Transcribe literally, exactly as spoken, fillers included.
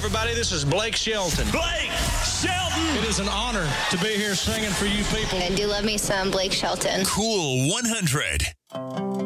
everybody. This is Blake Shelton. Blake Shelton! It is an honor to be here singing for you people. I do love me some Blake Shelton. Cool one hundred.